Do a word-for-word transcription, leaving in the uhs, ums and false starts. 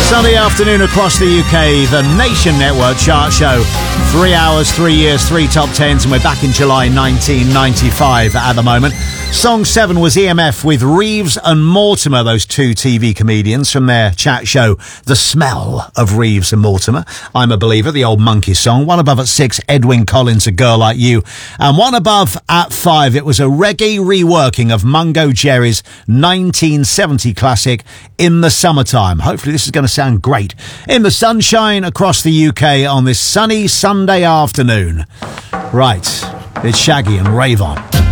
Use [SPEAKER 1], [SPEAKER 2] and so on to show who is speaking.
[SPEAKER 1] Sunday afternoon across the U K, the Nation Network chart show. Three hours, three years, three top tens, and we're back in July nineteen ninety-five at the moment. Song seven was E M F with Reeves and Mortimer, those two T V comedians from their chat show, The Smell of Reeves and Mortimer. I'm a Believer, the old Monkey song. One above at six, Edwyn Collins, A Girl Like You. And one above at five, it was a reggae reworking of Mungo Jerry's nineteen seventy classic, In the Summertime. Hopefully this is going to sound great in the sunshine across the U K on this sunny Sunday afternoon. Right, it's Shaggy and Rave On.